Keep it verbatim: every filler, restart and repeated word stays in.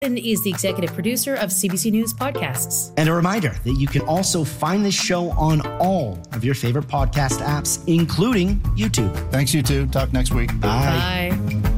is the executive producer of C B C News Podcasts. And a reminder that you can also find this show on all of your favorite podcast apps, including YouTube. Thanks, you two. Talk next week. Bye. Bye.